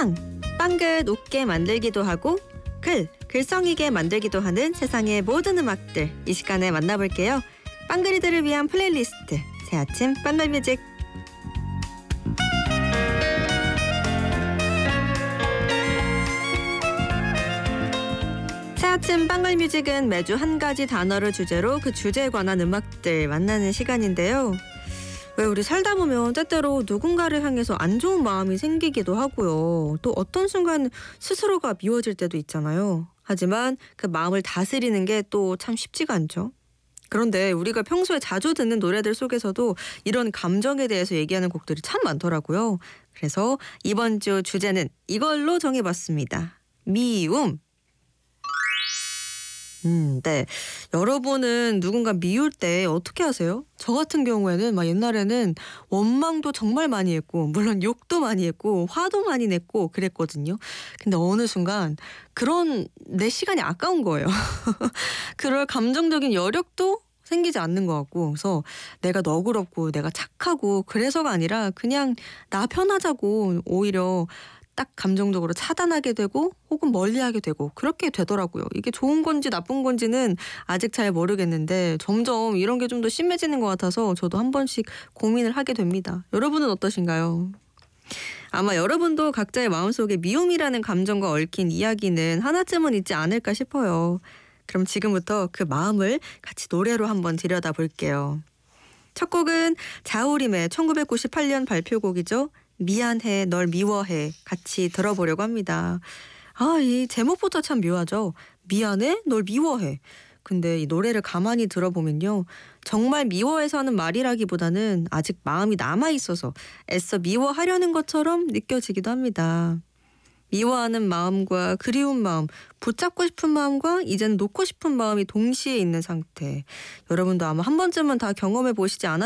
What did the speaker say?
빵긋 웃게 만들기도 하고 글썽이게 만들기도 하는 세상의 모든 음악들 이 시간에 만나볼게요. 빵그리들을 위한 플레이리스트 새아침 빵걸뮤직. 새아침 빵걸뮤직은 매주 한 가지 단어를 주제로 그 주제에 관한 음악들 만나는 시간인데요. 왜 우리 살다 보면 때때로 누군가를 향해서 안 좋은 마음이 생기기도 하고요. 또 어떤 순간 스스로가 미워질 때도 있잖아요. 하지만 그 마음을 다스리는 게 또 참 쉽지가 않죠. 그런데 우리가 평소에 자주 듣는 노래들 속에서도 이런 감정에 대해서 얘기하는 곡들이 참 많더라고요. 그래서 이번 주 주제는 이걸로 정해봤습니다. 미움. 네. 여러분은 누군가 미울 때 어떻게 하세요? 저 같은 경우에는 막 옛날에는 원망도 정말 많이 했고, 물론 욕도 많이 했고, 화도 많이 냈고 그랬거든요. 근데 어느 순간 그런 내 시간이 아까운 거예요. 그럴 감정적인 여력도 생기지 않는 것 같고, 그래서 내가 너그럽고 내가 착하고 그래서가 아니라 그냥 나 편하자고 오히려 딱 감정적으로 차단하게 되고 혹은 멀리하게 되고 그렇게 되더라고요. 이게 좋은 건지 나쁜 건지는 아직 잘 모르겠는데 점점 이런 게 좀 더 심해지는 것 같아서 저도 한 번씩 고민을 하게 됩니다. 여러분은 어떠신가요? 아마 여러분도 각자의 마음속에 미움이라는 감정과 얽힌 이야기는 하나쯤은 있지 않을까 싶어요. 그럼 지금부터 그 마음을 같이 노래로 한번 들여다볼게요. 첫 곡은 자우림의 1998년 발표곡이죠. 미안해 널 미워해 같이 들어보려고 합니다. 이 제목부터 참 묘하죠. 미안해 널 미워해. 근데 이 노래를 가만히 들어보면요. 정말 미워해서 하는 말이라기보다는 아직 마음이 남아있어서 애써 미워하려는 것처럼 느껴지기도 합니다. 미워하는 마음과 그리운 마음, 붙잡고 싶은 마음과 이제는 놓고 싶은 마음이 동시에 있는 상태. 여러분도 아마 한 번쯤은 다 경험해 보시지 않았을까요?